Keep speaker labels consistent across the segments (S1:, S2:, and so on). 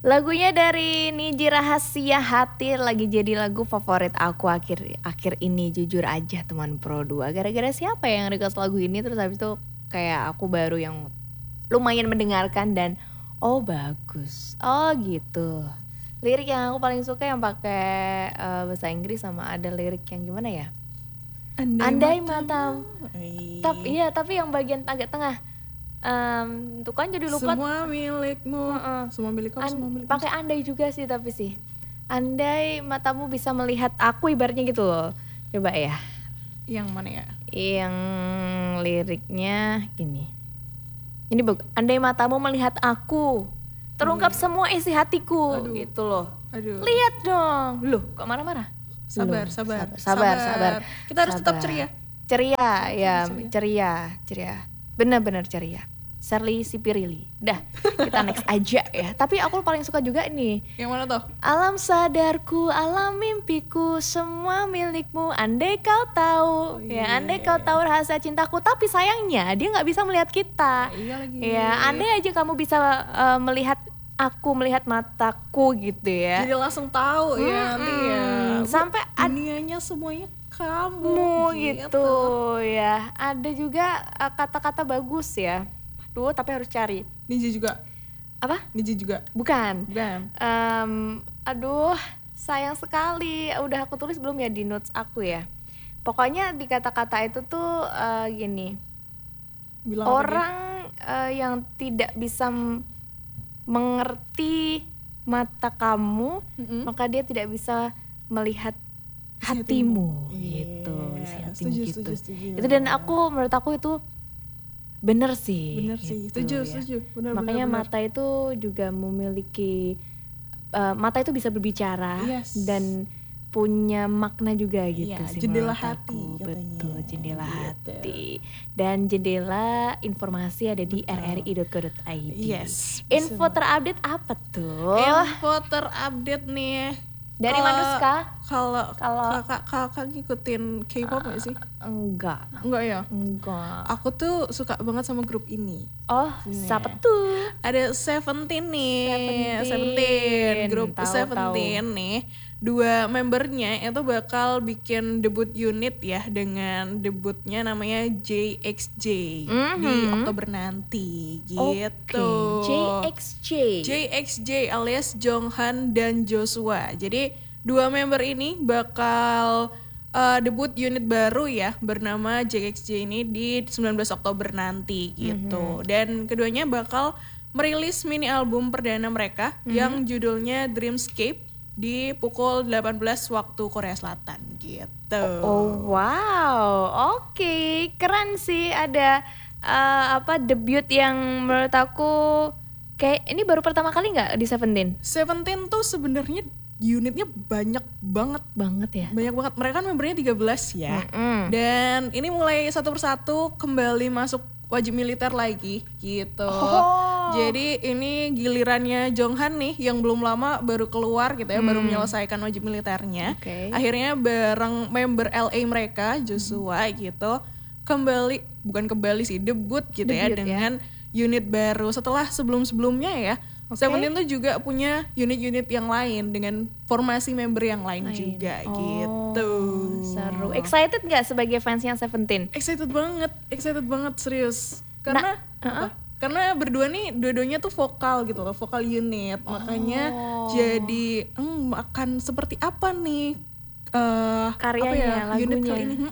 S1: Lagunya dari Niji Rahasia Hati lagi jadi lagu favorit aku akhir ini, jujur aja teman Pro 2. Gara-gara siapa yang request lagu ini, terus habis itu kayak aku baru yang lumayan mendengarkan dan oh bagus. Oh gitu. Lirik yang aku paling suka yang pakai bahasa Inggris, sama ada lirik yang gimana ya? Andai matamu. Tapi yang bagian agak tengah. Tuh kan jadi lupa.
S2: Semua milikmu. Semua milik kamu, semua milikmu.
S1: Pakai andai juga sih, tapi sih. Andai matamu bisa melihat aku, ibaratnya gitu loh. Coba ya.
S2: Yang mana ya?
S1: Yang liriknya gini. Ini andai matamu melihat aku, terungkap semua isi hatiku. Aduh. Gitu loh.
S2: Aduh.
S1: Lihat dong. Loh, kok marah-marah?
S2: Sabar. Kita harus tetap ceria.
S1: Ceria, ya, ceria. Benar-benar ceria. Sherly Sipirili. Udah, kita next aja ya. Tapi aku paling suka juga ini.
S2: Yang mana tuh?
S1: Alam sadarku, alam mimpiku, semua milikmu. Andai kau tahu, andai kau tahu rahasia cintaku. Tapi sayangnya dia nggak bisa melihat kita.
S2: Iya lagi.
S1: Ya, andai aja kamu bisa melihat aku, melihat mataku gitu ya.
S2: Jadi langsung tahu ya nanti ya.
S1: Sampai
S2: dunianya semuanya kamu
S1: gitu ya. Ada juga kata-kata bagus ya. Duh, tapi harus cari.
S2: Niji juga.
S1: Apa?
S2: Niji juga.
S1: Bukan. Aduh, sayang sekali. Udah aku tulis belum ya di notes aku ya. Pokoknya di kata-kata itu tuh gini.
S2: Bilang
S1: orang yang tidak bisa mengerti mata kamu, maka dia tidak bisa melihat hatimu gitu.
S2: Setuju.
S1: Itu, dan menurut aku itu bener sih.
S2: Setuju.
S1: Makanya bener. Mata itu juga memiliki mata itu bisa berbicara, dan punya makna juga gitu sih.
S2: Jendela hati.
S1: Betul, jendela hati. Dan jendela informasi ada di rri.co.id.
S2: Yes.
S1: Info terupdate apa tuh?
S2: Info terupdate nih.
S1: Dari Manuska?
S2: Kalau kakak ngikutin K-pop gak sih?
S1: Enggak
S2: ya?
S1: Enggak.
S2: Aku tuh suka banget sama grup ini.
S1: Oh, siapa tuh?
S2: Ada Seventeen nih. Seventeen. Grup Seventeen nih. 2 membernya itu bakal bikin debut unit ya, dengan debutnya namanya JXJ di Oktober nanti gitu. JXJ alias Jonghan dan Joshua. Jadi 2 member ini bakal debut unit baru ya, bernama JXJ ini di 19 Oktober nanti gitu. Dan keduanya bakal merilis mini album perdana mereka yang judulnya Dreamscape di pukul 18 waktu Korea Selatan gitu.
S1: Oh wow, oke. Keren sih, ada debut yang menurut aku kayak ini baru pertama kali nggak di Seventeen?
S2: Seventeen tuh sebenarnya unitnya banyak banget
S1: ya.
S2: Banyak banget. Mereka kan membernya 13 ya. Dan ini mulai satu persatu kembali masuk wajib militer lagi gitu. Jadi ini gilirannya Jonghan nih yang belum lama baru keluar gitu ya, baru menyelesaikan wajib militernya. Akhirnya bareng member LA mereka Joshua gitu bukan kembali sih, debut gitu ya dengan unit baru setelah sebelum-sebelumnya ya. Seventeen tuh juga punya unit-unit yang lain dengan formasi member yang lain juga gitu.
S1: Seru. Excited nggak sebagai fansnya Seventeen?
S2: Excited banget serius. Karena karena dua-duanya tuh vokal gitu loh, vokal unit. Makanya jadi akan seperti apa nih
S1: karyanya, lagunya.
S2: Unit kali ini.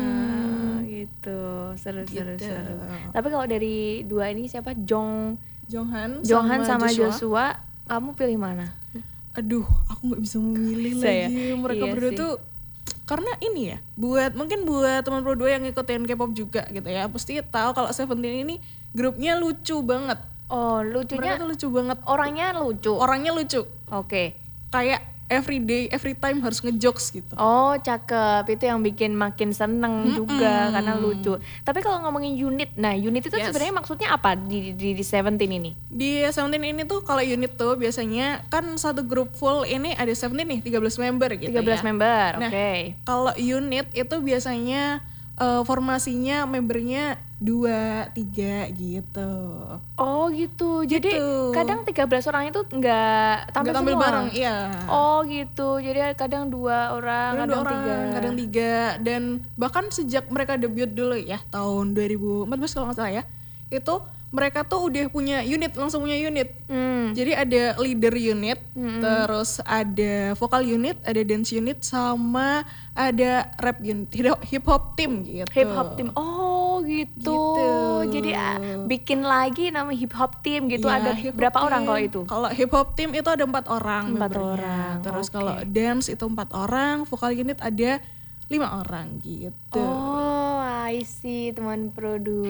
S1: Gitu. Seru. Tapi kalau dari 2 ini siapa? Jonghan sama Joshua, kamu pilih mana?
S2: Aduh, aku nggak bisa memilih lagi. Mereka berdua tuh karena ini ya, mungkin buat teman Pro 2 yang ngikutin K-pop juga gitu ya, pasti tahu kalau Seventeen ini grupnya lucu banget.
S1: Oh, lucunya?
S2: Mereka tuh lucu banget.
S1: Orangnya lucu. Oke.
S2: Kayak every day, every time harus ngejokes gitu.
S1: Oh, cakep. Itu yang bikin makin seneng juga karena lucu. Tapi kalau ngomongin unit, unit itu sebenarnya maksudnya apa di Seventeen ini?
S2: Di Seventeen ini tuh kalau unit tuh biasanya kan satu grup full ini ada Seventeen nih 13 member gitu
S1: 13 member,
S2: Nah, kalau unit itu biasanya formasinya membernya 2-3 gitu.
S1: Oh gitu. Jadi kadang 13 orang itu nggak tampil
S2: tampil
S1: semua.
S2: bareng, iya.
S1: Oh gitu. Jadi kadang 2 orang, kadang 3.
S2: Kadang 3. Dan bahkan sejak mereka debut dulu ya tahun 2014 kalau nggak salah ya, itu mereka tuh udah langsung punya unit. Jadi ada leader unit, terus ada vokal unit, ada dance unit, sama ada rap unit, hip hop team gitu.
S1: Hip hop team. Oh gitu. Jadi bikin lagi nama hip hop team gitu. Ya, ada berapa orang kalau itu?
S2: Kalau hip hop team itu ada 4 orang.
S1: 4 orang.
S2: Terus kalau dance itu 4 orang, vokal unit ada 5 orang gitu.
S1: Oh, I see, teman Pro 2.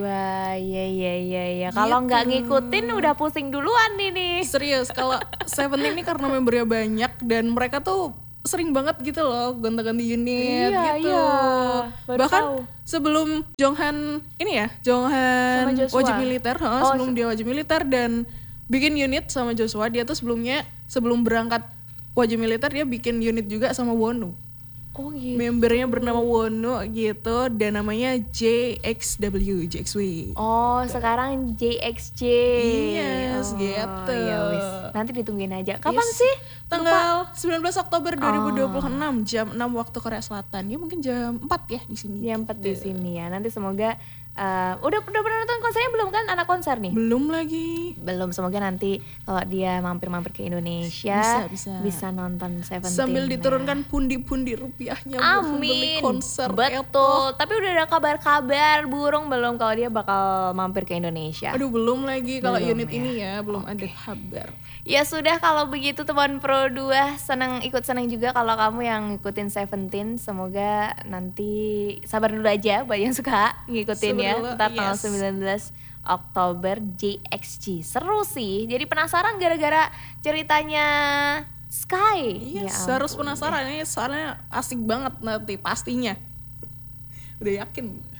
S1: Ya. Kalau nggak ngikutin udah pusing duluan nih.
S2: Serius, kalau Seventeen ini karena membernya banyak dan mereka tuh sering banget gitu loh gonta-ganti unit gitu. Bahkan sebelum Jonghan wajib militer, sebelum dia wajib militer dan bikin unit sama Joshua, dia tuh sebelum berangkat wajib militer dia bikin unit juga sama Wonu.
S1: Oh gitu.
S2: Membernya bernama Wono gitu dan namanya JXW.
S1: Oh, sekarang JXJ.
S2: Yes, gitu.
S1: Ya wis. Nanti ditungguin aja. Kapan sih?
S2: Tanggal 19 Oktober 2026 jam 6 waktu Korea Selatan. Ya mungkin jam 4 ya di sini.
S1: Jam 4 di sini ya. Nanti semoga udah pernah nonton konsernya belum kan, anak konser nih?
S2: Belum lagi.
S1: Belum, semoga nanti kalau dia mampir ke Indonesia bisa nonton Seventeen.
S2: Sambil diturunkan pundi-pundi rupiahnya buat membeli konser.
S1: Betul. Tapi udah ada kabar-kabar burung belum kalau dia bakal mampir ke Indonesia?
S2: Aduh, belum lagi kalau unit ini ya, belum ada kabar.
S1: Ya sudah, kalau begitu teman Pro 2, senang juga kalau kamu yang ngikutin Seventeen. Semoga nanti sabar dulu aja buat yang suka ngikutin ya. Ntar tanggal 19 Oktober JXG. Seru sih. Jadi penasaran gara-gara ceritanya Sky.
S2: Yes, harus penasaran ini soalnya asik banget nanti pastinya. Udah yakin.